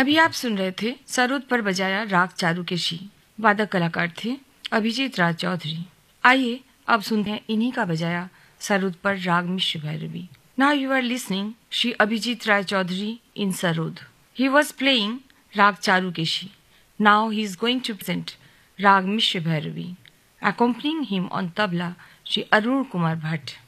अभी आप सुन रहे थे सरोद पर बजाया राग चारुकेशी। वादक कलाकार थे अभिजीत राज चौधरी। आइए अब सुनते हैं इन्हीं का बजाया सरोद पर राग मिश्र Bhairavi. Now you are listening Shri Abhijit Rai Chaudhary in sarod. He was playing Rag Charukeshi. Now he is going to present Rag Mishra Bhairavi. Accompanying him on tabla Shri Arun Kumar Bhatt.